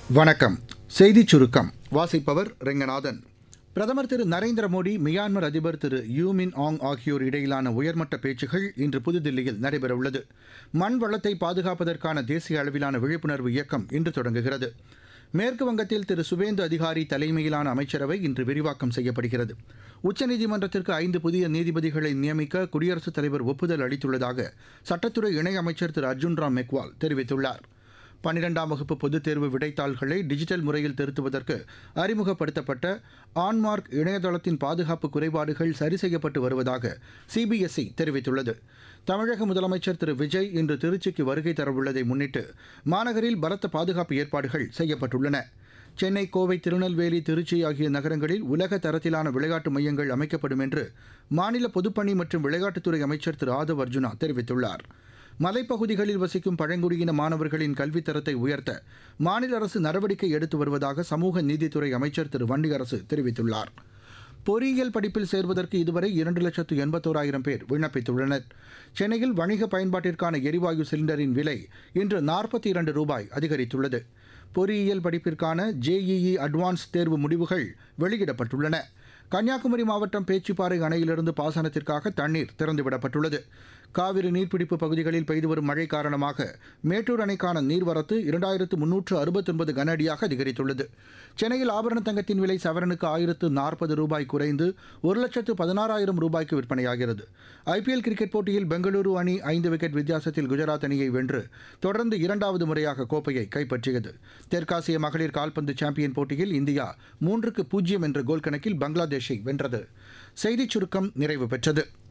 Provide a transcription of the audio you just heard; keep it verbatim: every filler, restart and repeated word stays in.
வணக்கம். செய்திச் சுருக்கம் வாசிப்பவர் ரெங்கநாதன். பிரதமர் திரு நரேந்திர மோடி, மியான்மர் அதிபர் திரு யூ மின் ஆங் ஆகியோர் இடையிலான உயர்மட்ட பேச்சுகள் இன்று புதுதில்லியில் நடைபெறவுள்ளது. மண் வளத்தை பாதுகாப்பதற்கான தேசிய அளவிலான விழிப்புணர்வு இயக்கம் இன்று தொடங்குகிறது. மேற்கு வங்கத்தில் திரு சுவேந்து அதிகாரி தலைமையிலான அமைச்சரவை இன்று விரிவாக்கம் செய்யப்படுகிறது. உச்சநீதிமன்றத்திற்கு ஐந்து புதிய நீதிபதிகளை நியமிக்க குடியரசுத் தலைவர் ஒப்புதல் அளித்துள்ளதாக சட்டத்துறை இணையமைச்சர் திரு அர்ஜுன் ராம் மெக்வால் தெரிவித்துள்ளார். பன்னிரெண்டாம் வகுப்பு பொதுத் தேர்வு விடைத்தாள்களை டிஜிட்டல் முறையில் திருத்துவதற்கு அறிமுகப்படுத்தப்பட்ட ஆன்மார்க் இணையதளத்தின் பாதுகாப்பு குறைபாடுகள் சரி செய்யப்பட்டு வருவதாக சிபிஎஸ்இ தெரிவித்துள்ளது. தமிழக முதலமைச்சர் திரு விஜய் இன்று திருச்சிக்கு வருகை தரவுள்ளதை முன்னிட்டு மாநகரில் பலத்த பாதுகாப்பு ஏற்பாடுகள் செய்யப்பட்டுள்ளன. சென்னை, கோவை, திருநெல்வேலி, திருச்சி ஆகிய நகரங்களில் உலக தரத்திலான விளையாட்டு மையங்கள் அமைக்கப்படும் என்று மாநில பொதுப்பணி மற்றும் விளையாட்டுத்துறை அமைச்சர் திரு ஆதவ் அர்ஜுனா தெரிவித்துள்ளார். மலைப்பகுதிகளில் வசிக்கும் பழங்குடியின மாணவர்களின் கல்வித் தரத்தை உயர்த்த மாநில அரசு நடவடிக்கை எடுத்து வருவதாக சமூக நீதித்துறை அமைச்சர் திரு வன்னியரசு தெரிவித்துள்ளார். பொறியியல் படிப்பில் சேர்வதற்கு இதுவரை இரண்டு லட்சத்து எண்பத்தோராயிரம் பேர் விண்ணப்பித்துள்ளனர். சென்னையில் வணிக பயன்பாட்டிற்கான எரிவாயு சிலிண்டரின் விலை இன்று நாற்பத்தி இரண்டு ரூபாய் அதிகரித்துள்ளது. பொறியியல் படிப்பிற்கான ஜேஇஇ அட்வான்ஸ் தேர்வு முடிவுகள் வெளியிடப்பட்டுள்ளன. கன்னியாகுமரி மாவட்டம் பேச்சிப்பாறை அணையிலிருந்து பாசனத்திற்காக தண்ணீர் திறந்துவிடப்பட்டுள்ளது. காவிரி நீர்பிடிப்பு பகுதிகளில் பெய்து வரும் மழை காரணமாக மேட்டூர் அணைக்கான நீர்வரத்து இரண்டாயிரத்து முன்னூற்று அறுபத்தொன்பது கன அடியாக அதிகரித்துள்ளது. சென்னையில் ஆபரண தங்கத்தின் விலை சவரனுக்கு ஆயிரத்து நாற்பது ரூபாய் குறைந்து ஒரு லட்சத்து பதினாறாயிரம் ரூபாய்க்கு விற்பனையாகிறது. ஐபிஎல் கிரிக்கெட் போட்டியில் பெங்களூரு அணி ஐந்து விக்கெட் வித்தியாசத்தில் குஜராத் அணியை வென்று தொடர்ந்து இரண்டாவது முறையாக கோப்பையை கைப்பற்றியது. தெற்காசிய மகளிர் கால்பந்து சாம்பியன் போட்டியில் இந்தியா மூன்றுக்கு பூஜ்ஜியம் என்ற கோல் கணக்கில் பங்களாதேஷை வென்றது. செய்திச் சுருக்கம் நிறைவு பெற்றது.